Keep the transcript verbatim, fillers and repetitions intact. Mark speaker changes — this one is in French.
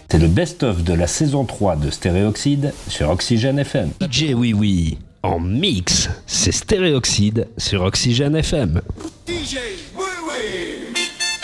Speaker 1: C'est le best-of de la saison trois de Stéréoxyde sur Oxygène F M.
Speaker 2: D J Oui Oui, en mix, c'est Stéréoxyde sur Oxygène F M.
Speaker 3: D J